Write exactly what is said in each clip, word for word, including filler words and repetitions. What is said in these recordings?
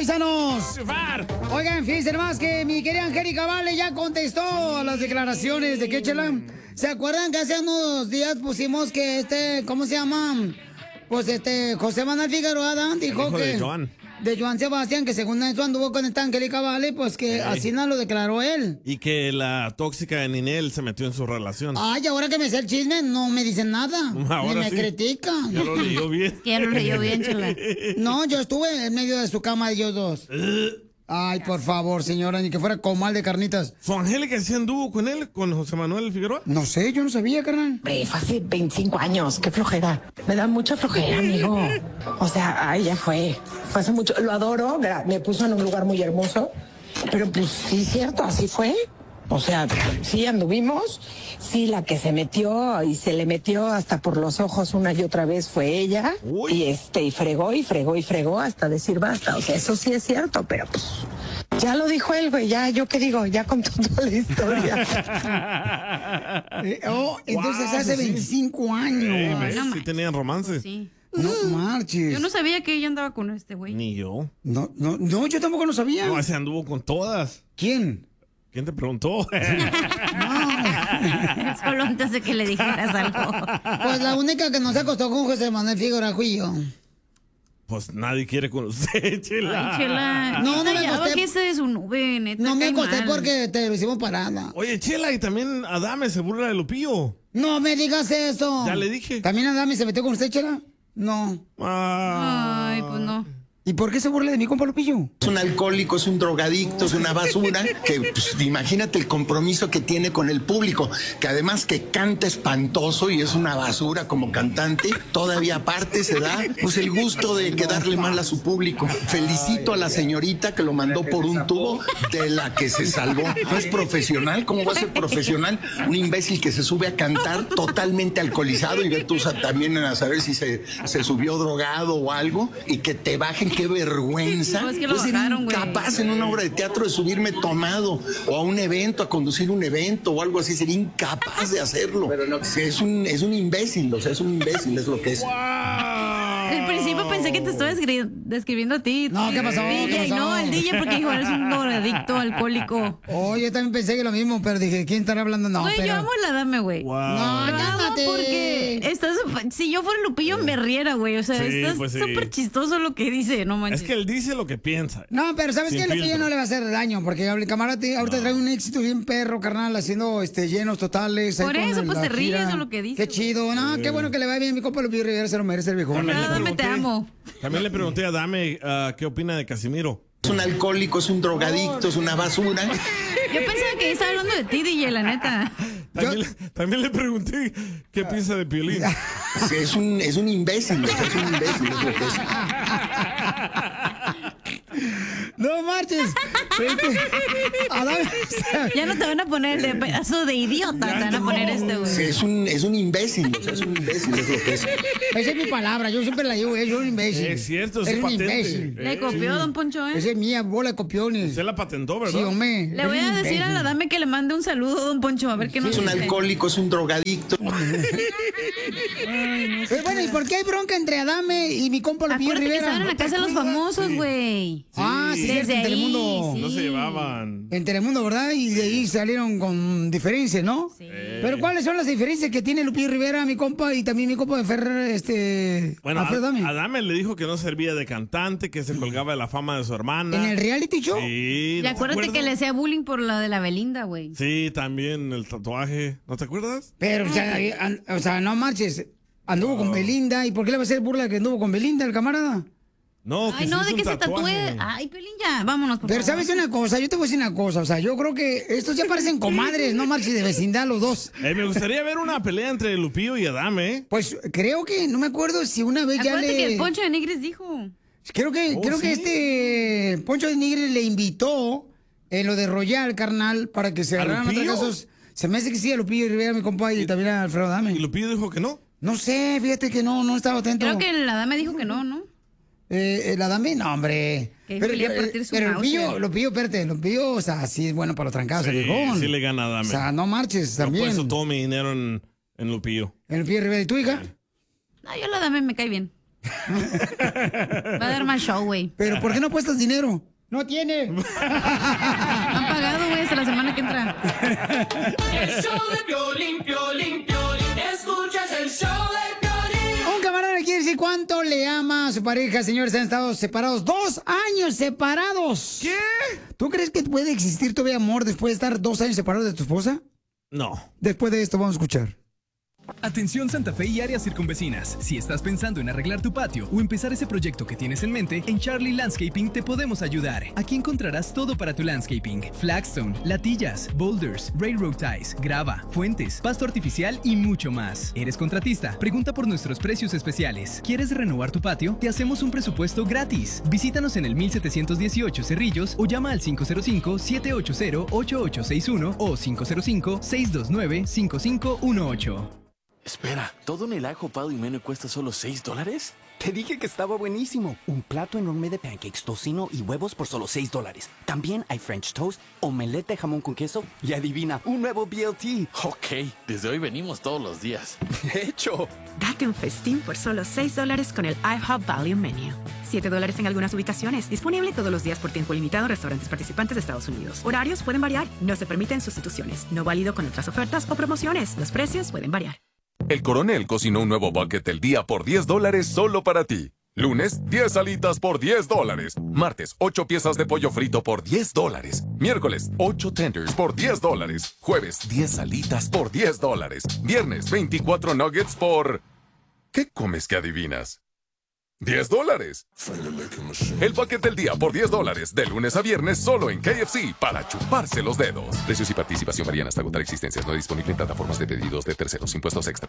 paisanos. Oigan, fíjense más que mi querida Angélica Vale ya contestó a las declaraciones de Quechela. ¿Se acuerdan que hace unos días pusimos que este, ¿cómo se llama? Pues este, José Manuel Figueroa dijo hijo que... de Joan. De Joan Sebastián, que según eso anduvo con esta Angélica Vale, pues que Sí. así no lo declaró él. Y que la tóxica de Ninel se metió en su relación. Ay, ahora que me sé el chisme, no me dicen nada. Ahora Ni me sí. critican. Ya lo leyó bien. Ya lo leyó bien, chula. No, yo estuve en medio de su cama de ellos dos. Ay, por favor, señora, ni que fuera comal de carnitas. ¿Su Angélica sí anduvo con él, con José Manuel Figueroa? No sé, yo no sabía, carnal. Hombre, fue hace veinticinco años, qué flojera. Me da mucha flojera, amigo. O sea, ay, ya fue. Fue hace mucho. Lo adoro, gra- me puso en un lugar muy hermoso. Pero pues sí, cierto, así fue. O sea, sí anduvimos. Sí, la que se metió y se le metió hasta por los ojos una y otra vez fue ella. Uy. Y este, y fregó y fregó y fregó hasta decir basta. O sea, eso sí es cierto, pero pues ya lo dijo él, güey. Ya, yo qué digo, ya contó toda la historia. Eh, oh, entonces Guau, hace sí. veinticinco años. Eh, ¿ves? No Sí manches. tenían romances. Sí. No marches. Yo no sabía que ella andaba con este güey. Ni yo. No, no, no, yo tampoco lo sabía. No, ese anduvo con todas. ¿Quién? ¿Quién te preguntó? Solo antes de que le dijeras algo. Pues la única que nos acostó con José Manuel Figueroa fui yo. Pues nadie quiere con usted, Chela. Ay, chela. No, no me Ya acosté. bájese de su nube, neta. No me cae acosté mal. porque te lo hicimos parada. Oye, Chela, y también Adame se burla de Lupillo. No me digas eso. Ya le dije. ¿También Adame se metió con usted, Chela? No. Ah. Ay, pues no. ¿Y por qué se burla de mi compa Lupillo? Es un alcohólico, es un drogadicto, es una basura, que pues, imagínate el compromiso que tiene con el público, que además que canta espantoso y es una basura como cantante, todavía aparte se da pues el gusto de quedarle mal a su público. Felicito a la señorita que lo mandó por un tubo, de la que se salvó. No es profesional, ¿cómo va a ser profesional? Un imbécil que se sube a cantar totalmente alcoholizado y ve tú sa- también a saber si se, se subió drogado o algo y que te bajen. Qué vergüenza. No, es que lo Yo sería bajaron, güey. incapaz en una obra de teatro de subirme tomado o a un evento, a conducir un evento o algo así. Sería incapaz de hacerlo. Pero no, es un, es un imbécil, o sea, es un imbécil, es lo que es. Al principio pensé que te estaba descri- describiendo a ti. No, ¿qué pasó? D J, ¿Qué pasó? no, al D J porque dijo, eres un drogadicto, alcohólico. Oh, yo también pensé que lo mismo, pero dije, ¿quién estará hablando? No, Güey, pero... yo amo la dame, güey. Wow. No, Yo amo cálmate. porque estás, si yo fuera Lupillo me riera, güey. O sea, Sí, estás pues sí. súper chistoso lo que dice, no manches. Es que él dice lo que piensa. No, pero ¿sabes Sin qué? Lupillo filtro. no le va a hacer daño, porque el camarada te- ahorita trae un éxito bien perro, carnal, haciendo este llenos totales. ahí Por con eso, pues, la te ríes gira. de lo que dice, Qué güey. chido, no, qué bueno que le va bien. Mi compa Lupillo Rivera se lo merece el viejón. También le Nada, me te pregunté- amo. También le pregunté a Adame ah, qué opina de Casimiro. Es un alcohólico, es un drogadicto, es una basura. Yo pensaba que estaba hablando de ti, D J, la neta. También, le- también le pregunté qué piensa de Piolín. Sí, Es un, es un imbécil, o sea, es un imbécil, es lo que es. No marches. Vete. Adame, Ya no te van a poner de pedazo de idiota, te van a poner este, Sí, güey. Es un, es un imbécil, o sea, es un imbécil, es lo que es. esa es mi palabra, yo siempre la digo, es un imbécil. Es cierto, es Eres su un patente. imbécil. Le copió, don Poncho, Esa ¿eh? es mía, bola de copiones. Usted la patentó, ¿verdad? Sí, hombre. Le voy a decir a la dame que le mande un saludo, don Poncho, a ver qué nos Es un dice. alcohólico, es un drogadicto. Eh, bueno, ¿y por qué hay bronca entre Adame y mi compa Lupillo Acuérdate que Rivera? estaban en la casa de los famosos, güey. Ah, sí, Desde cierto, en ahí, Telemundo. sí. No se llevaban. En Telemundo, ¿verdad? Y de ahí salieron con diferencias, ¿no? Sí. Pero ¿cuáles son las diferencias que tiene Lupillo Rivera, mi compa, y también mi compa de Ferrer, este... Bueno, Alfredo Adame? Adame le dijo que no servía de cantante, que se colgaba de la fama de su hermana. ¿En el reality show? Sí. Y ¿no te acuérdate acuerdas? que le hacía bullying por la de la Belinda, güey. Sí, también el tatuaje. ¿No te acuerdas? Pero, o sea, eh, an- o sea, no marches. Anduvo con Belinda. ¿Y por qué le va a hacer burla que anduvo con Belinda, el camarada? No, que Ay, se no, hizo de un que se tatúe. tatuaje. Ay, Pelín, ya, vámonos, por Pero favor. ¿sabes una cosa? Yo te voy a decir una cosa. O sea, yo creo que estos ya parecen comadres, no marches de vecindad los dos. Eh, me gustaría ver una pelea entre Lupillo y Adame, ¿eh? Pues creo que, no me acuerdo si una vez ya Acuérdate le... que el Poncho de Nigris dijo. Creo que, Oh, creo que ¿sí? este Poncho de Nigre le invitó en lo de Royal, carnal, para que se ¿A agarraran Lupillo? casos. Se me hace que sí, a Lupillo Rivera, mi compa, y también a Alfredo Y Adame. Lupillo dijo que no. No sé, fíjate que no, no estaba atento. Creo que la dama dijo que no, ¿no? Eh, el Adame, no, hombre. Que quería partir su pero mouse. Lupillo, Lupillo, espérate, Lupillo, o sea, sí es bueno para los trancazos, Sí, el viejón. sí le gana a Adame. O sea, no marches Yo también. puesto todo mi dinero en, en Lupillo. El Lupillo Rivera, ¿y tu hija? No, yo la dame me cae bien. Va a dar más show, güey. Pero ¿por qué no apuestas dinero? No tiene. Han pagado, güey, hasta la semana que entra. El show de Piolín, Piolín, Piolín. Escuchas el show de Piolín. Un camarada quiere decir cuánto le ama a su pareja, señores. Han estado separados dos años separados. ¿Qué? ¿Tú crees que puede existir todavía amor después de estar dos años separados de tu esposa? No. Después de esto vamos a escuchar. Atención Santa Fe y áreas circunvecinas. Si estás pensando en arreglar tu patio o empezar ese proyecto que tienes en mente, en Charlie Landscaping te podemos ayudar. Aquí encontrarás todo para tu landscaping: flagstone, latillas, boulders, railroad ties, grava, fuentes, pasto artificial y mucho más. ¿Eres contratista? Pregunta por nuestros precios especiales. ¿Quieres renovar tu patio? Te hacemos un presupuesto gratis. Visítanos en el mil setecientos dieciocho Cerrillos o llama al cinco cero cinco, siete ocho cero, ocho ocho seis uno o cinco cero cinco, seis dos nueve, cinco cinco uno ocho. Espera, ¿todo en el ajo pado y menú cuesta solo seis dólares? Te dije que estaba buenísimo. Un plato enorme de pancakes, tocino y huevos por solo seis dólares. También hay French toast, omelette de jamón con queso y adivina, un nuevo B L T. Ok, desde hoy venimos todos los días. De hecho. Date un festín por solo seis dólares con el IHOP Value Menu. siete dólares en algunas ubicaciones. Disponible todos los días por tiempo limitado en restaurantes participantes de Estados Unidos. Horarios pueden variar. No se permiten sustituciones. No válido con otras ofertas o promociones. Los precios pueden variar. El Coronel cocinó un nuevo bucket del día por diez dólares solo para ti. Lunes, diez alitas por diez dólares. Martes, ocho piezas de pollo frito por diez dólares. Miércoles, ocho tenders por diez dólares. Jueves, diez alitas por diez dólares. Viernes, veinticuatro nuggets por... ¿Qué comes que adivinas? diez dólares. El bucket del día por diez dólares. De lunes a viernes solo en K F C para chuparse los dedos. Precios y participación varían hasta agotar existencias. No disponible en plataformas de pedidos de terceros. Impuestos extra.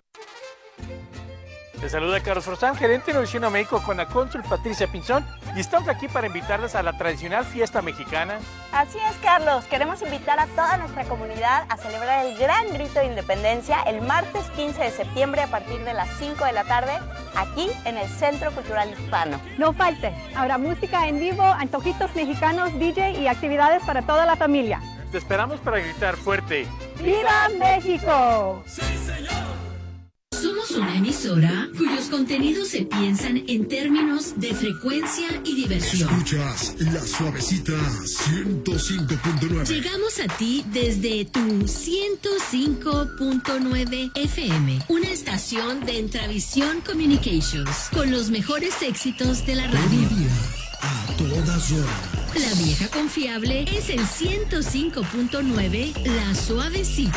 Te saluda Carlos Forzán, gerente de Nutrición a México con la cónsul Patricia Pinzón, y estamos aquí para invitarles a la tradicional fiesta mexicana. Así es, Carlos. Queremos invitar a toda nuestra comunidad a celebrar el gran grito de independencia el martes quince de septiembre a partir de las cinco de la tarde, aquí en el Centro Cultural Hispano. No falte, habrá música en vivo, antojitos mexicanos, D J y actividades para toda la familia. Te esperamos para gritar fuerte. ¡Viva México! ¡Sí, señor! Somos una emisora cuyos contenidos se piensan en términos de frecuencia y diversión. Escuchas La Suavecita ciento cinco punto nueve. Llegamos a ti desde tu ciento cinco punto nueve F M, una estación de Entravisión Communications, con los mejores éxitos de la radio. A todas horas. La vieja confiable es el ciento cinco punto nueve, La Suavecita.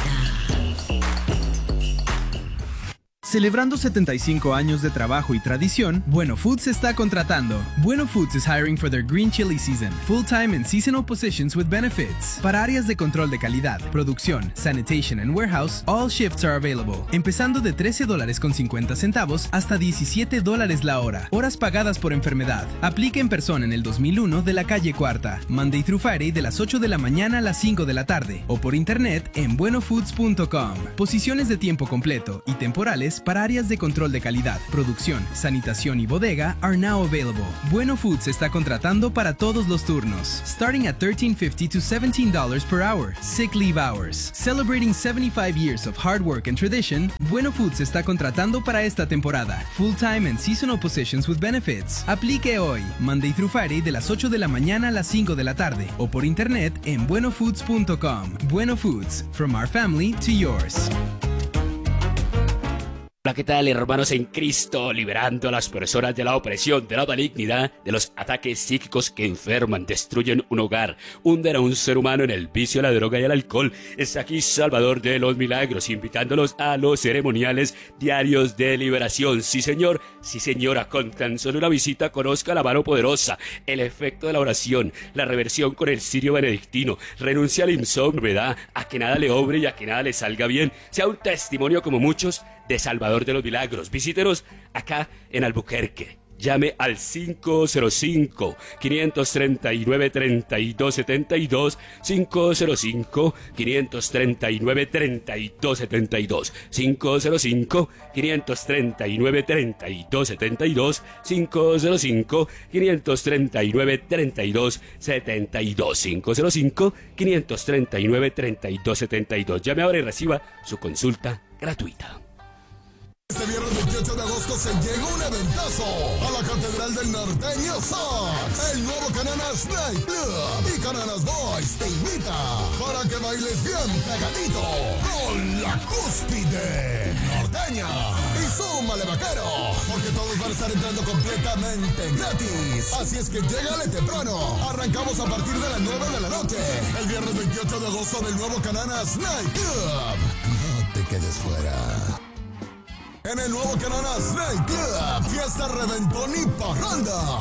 Celebrando setenta y cinco años de trabajo y tradición, Bueno Foods está contratando. Bueno Foods is hiring for their green chili season, full-time and seasonal positions with benefits. Para áreas de control de calidad, producción, sanitation and warehouse, all shifts are available. Empezando de trece dólares con cincuenta centavos hasta diecisiete dólares la hora. Horas pagadas por enfermedad. Aplica en persona en el dos mil uno de la calle Cuarta. Monday through Friday de las ocho de la mañana a las cinco de la tarde. O por internet en bueno foods punto com. Posiciones de tiempo completo y temporales para áreas de control de calidad, producción, sanitación y bodega are now available. Bueno Foods está contratando para todos los turnos. Starting at thirteen fifty to seventeen dollars per hour. Sick leave hours. Celebrating seventy-five years of hard work and tradition, Bueno Foods está contratando para esta temporada. Full-time and seasonal positions with benefits. Aplique hoy, Monday through Friday de las ocho de la mañana a las cinco de la tarde. O por internet en bueno foods punto com. Bueno Foods, from our family to yours. Hola, ¿qué tal, hermanos en Cristo? Liberando a las personas de la opresión, de la malignidad, de los ataques psíquicos que enferman, destruyen un hogar, hunden a un ser humano en el vicio, la droga y el alcohol. Está aquí Salvador de los Milagros, invitándolos a los ceremoniales diarios de liberación. Sí, señor, sí, señora, con tan solo una visita conozca la mano poderosa, el efecto de la oración, la reversión con el cirio benedictino, renuncia al insomnio, ¿verdad? A que nada le obre y a que nada le salga bien. Sea un testimonio como muchos de Salvador de los Milagros. Visítenos acá en Albuquerque. Llame al cinco cero cinco, cinco tres nueve, tres dos siete dos, cinco cero cinco, cinco tres nueve, tres dos siete dos, cinco cero cinco, cinco tres nueve, tres dos siete dos, cinco cero cinco, cinco tres nueve, tres dos siete dos, cinco cero cinco, cinco tres nueve, tres dos siete dos. Llame ahora y reciba su consulta gratuita. Este viernes veintiocho de agosto se llega un eventazo a la Catedral del Norteño Sax. El nuevo Cananas Night Club y Cananas Boys te invita para que bailes bien pegadito con la cúspide norteña. Y súmale, vaquero, porque todos van a estar entrando completamente gratis. Así es que llégale temprano. Arrancamos a partir de las nueve de la noche. El viernes veintiocho de agosto del nuevo Cananas Night Club. No te quedes fuera. En el nuevo Cananas Night Club, fiesta, reventón y parranda.